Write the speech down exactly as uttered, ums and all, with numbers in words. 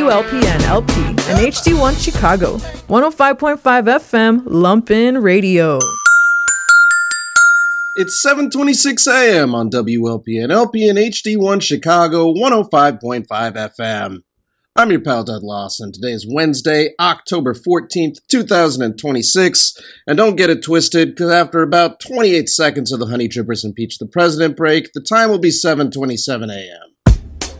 W L P N L P and H D one Chicago, one oh five point five F M, Lumpin' Radio. It's seven twenty-six a.m. on W L P N L P and H D one Chicago, one oh five point five F M. I'm your pal, Dud Lawson. Today is Wednesday, October fourteenth, twenty twenty-six. And don't get it twisted, because after about twenty-eight seconds of the Honey Drippers Impeach the President break, the time will be seven twenty-seven a.m.